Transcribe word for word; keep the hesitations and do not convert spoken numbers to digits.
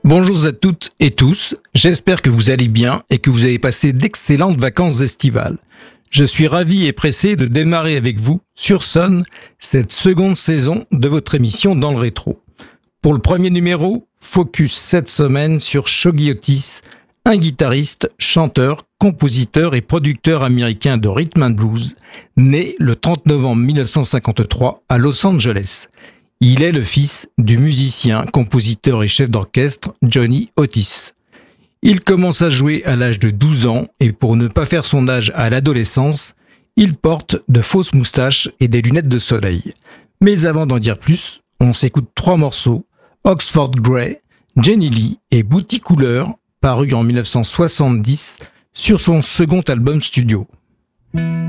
Bonjour à toutes et tous, j'espère que vous allez bien et que vous avez passé d'excellentes vacances estivales. Je suis ravi et pressé de démarrer avec vous, sur Son, cette seconde saison de votre émission Dans le Rétro. Pour le premier numéro, focus cette semaine sur Shoghi Otis, un guitariste, chanteur, compositeur et producteur américain de rhythm and blues, né le trente novembre mille neuf cent cinquante-trois à Los Angeles. Il est le fils du musicien, compositeur et chef d'orchestre Johnny Otis. Il commence à jouer à l'âge de douze ans et pour ne pas faire son âge à l'adolescence, il porte de fausses moustaches et des lunettes de soleil. Mais avant d'en dire plus, on s'écoute trois morceaux, Oxford Grey, Jenny Lee et Booty Couleur, parus en mille neuf cent soixante-dix sur son second album studio.